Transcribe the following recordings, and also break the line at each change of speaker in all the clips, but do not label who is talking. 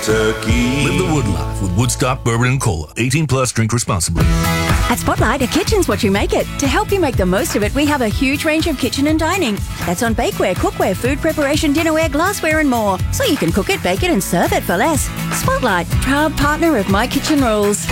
turkey.
Live the wood life with Woodstock Bourbon and Cola. 18 plus, drink responsibly.
At Spotlight, a kitchen's what you make it. To help you make the most of it, we have a huge range of kitchen and dining. That's on bakeware, cookware, food preparation, dinnerware, glassware and more. So you can cook it, bake it and serve it for less. Spotlight, proud partner of My Kitchen Rules.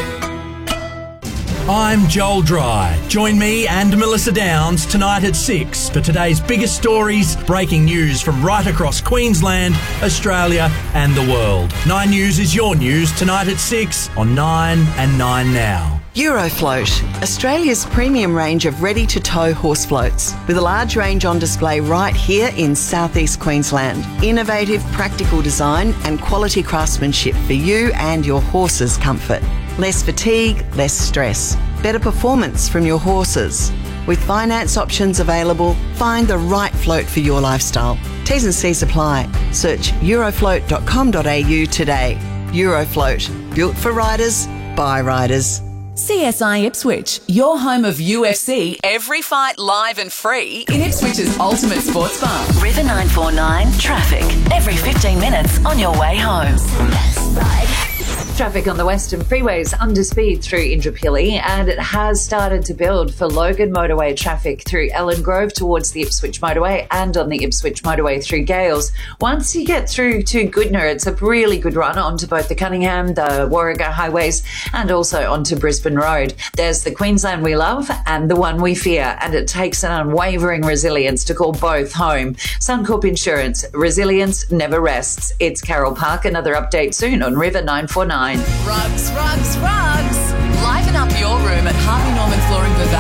I'm Joel Dry. Join me and Melissa Downs tonight at 6 for today's biggest stories, breaking news from right across Queensland, Australia and the world. 9 News is your news tonight at 6 on 9 and 9 Now.
Eurofloat, Australia's premium range of ready-to-tow horse floats, with a large range on display right here in southeast Queensland. Innovative, practical design and quality craftsmanship for you and your horse's comfort. Less fatigue, less stress. Better performance from your horses. With finance options available, find the right float for your lifestyle. T's and C's apply. Search eurofloat.com.au today. Eurofloat, built for riders, by riders.
CSI Ipswich, your home of UFC, every fight live and free in Ipswich's ultimate sports bar.
River 949 traffic, every 15 minutes on your way home.
Traffic on the Western freeways under speed through Indooroopilly, and it has started to build for Logan motorway traffic through Ellen Grove towards the Ipswich motorway and on the Ipswich motorway through Gales. Once you get through to Goodna, it's a really good run onto both the Cunningham, the Warragah highways and also onto Brisbane Road. There's the Queensland we love and the one we fear, and it takes an unwavering resilience to call both home. Suncorp Insurance, resilience never rests. It's Carol Park. Another update soon on River 949.
Rugs, rugs, rugs. Liven up your room at Harvey Norman Flooring Vauban.